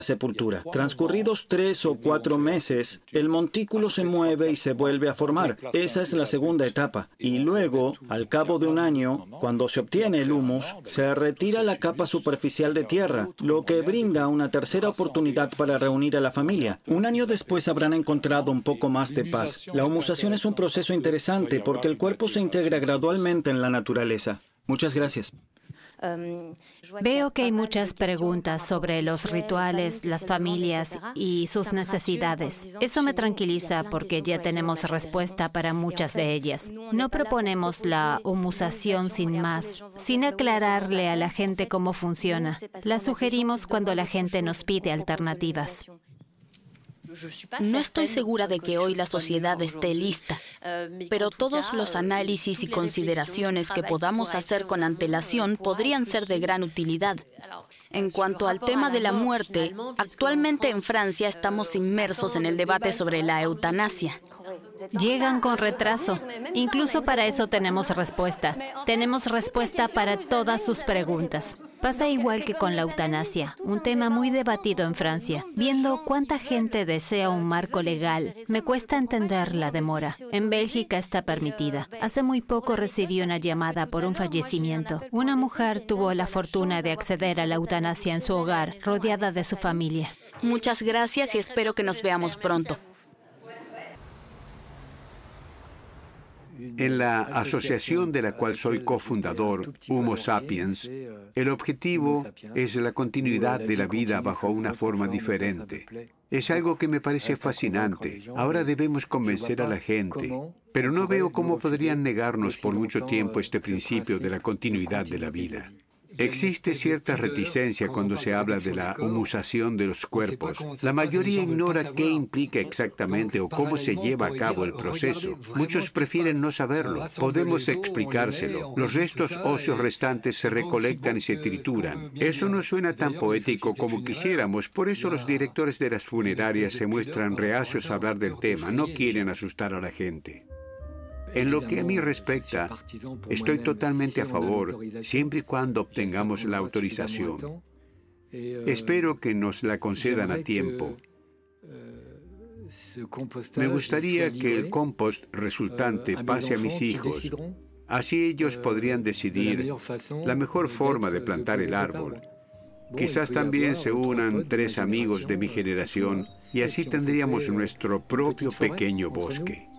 sepultura. Transcurridos 3 o 4 meses, el montículo se mueve y se vuelve a formar. Esa es la segunda etapa. Y luego, al cabo de un año, cuando se obtiene el humus, se retira la capa superficial de tierra, lo que brinda una tercera oportunidad para reunir a la familia. Un año después habrán encontrado un poco más de paz. La humusación es un proceso interesante porque el cuerpo se integra gradualmente en la naturaleza. Muchas gracias. Veo que hay muchas preguntas sobre los rituales, las familias y sus necesidades. Eso me tranquiliza porque ya tenemos respuesta para muchas de ellas. No proponemos la humusación sin más, sin aclararle a la gente cómo funciona. La sugerimos cuando la gente nos pide alternativas. No estoy segura de que hoy la sociedad esté lista, pero todos los análisis y consideraciones que podamos hacer con antelación podrían ser de gran utilidad. En cuanto al tema de la muerte, actualmente en Francia estamos inmersos en el debate sobre la eutanasia. Llegan con retraso. Incluso para eso tenemos respuesta. Tenemos respuesta para todas sus preguntas. Pasa igual que con la eutanasia, un tema muy debatido en Francia. Viendo cuánta gente desea un marco legal, me cuesta entender la demora. En Bélgica está permitida. Hace muy poco recibí una llamada por un fallecimiento. Una mujer tuvo la fortuna de acceder a la eutanasia en su hogar, rodeada de su familia. Muchas gracias y espero que nos veamos pronto. En la asociación de la cual soy cofundador, Homo Sapiens, el objetivo es la continuidad de la vida bajo una forma diferente. Es algo que me parece fascinante. Ahora debemos convencer a la gente, pero no veo cómo podrían negarnos por mucho tiempo este principio de la continuidad de la vida. Existe cierta reticencia cuando se habla de la humusación de los cuerpos. La mayoría ignora qué implica exactamente o cómo se lleva a cabo el proceso. Muchos prefieren no saberlo. Podemos explicárselo. Los restos óseos restantes se recolectan y se trituran. Eso no suena tan poético como quisiéramos, por eso los directores de las funerarias se muestran reacios a hablar del tema, no quieren asustar a la gente. En lo que a mí respecta, estoy totalmente a favor, siempre y cuando obtengamos la autorización. Espero que nos la concedan a tiempo. Me gustaría que el compost resultante pase a mis hijos. Así ellos podrían decidir la mejor forma de plantar el árbol. Quizás también se unan 3 amigos de mi generación y así tendríamos nuestro propio pequeño bosque.